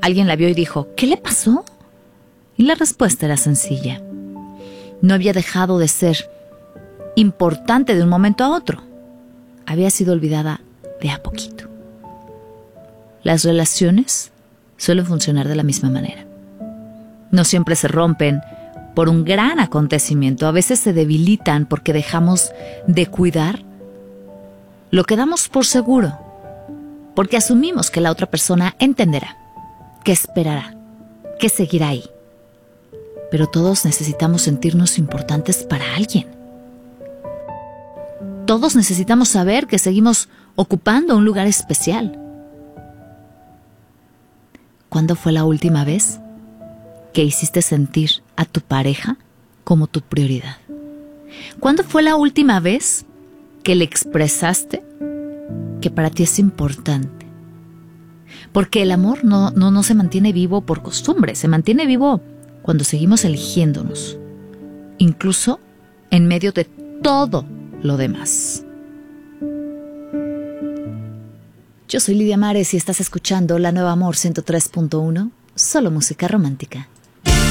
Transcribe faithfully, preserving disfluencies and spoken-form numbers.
alguien la vio y dijo, ¿qué le pasó? Y la respuesta era sencilla. No había dejado de ser importante de un momento a otro. Había sido olvidada de a poquito. Las relaciones suelen funcionar de la misma manera. No siempre se rompen por un gran acontecimiento. A veces se debilitan porque dejamos de cuidar lo que damos por seguro, porque asumimos que la otra persona entenderá, que esperará, que seguirá ahí. Pero todos necesitamos sentirnos importantes para alguien. Todos necesitamos saber que seguimos ocupando un lugar especial. ¿Cuándo fue la última vez que hiciste sentir a tu pareja como tu prioridad? ¿Cuándo fue la última vez que le expresaste que para ti es importante? Porque el amor no, no, no se mantiene vivo por costumbre, se mantiene vivo cuando seguimos eligiéndonos, incluso en medio de todo lo demás. Yo soy Lidia Mares y estás escuchando La Nueva Amor ciento tres punto uno, solo música romántica.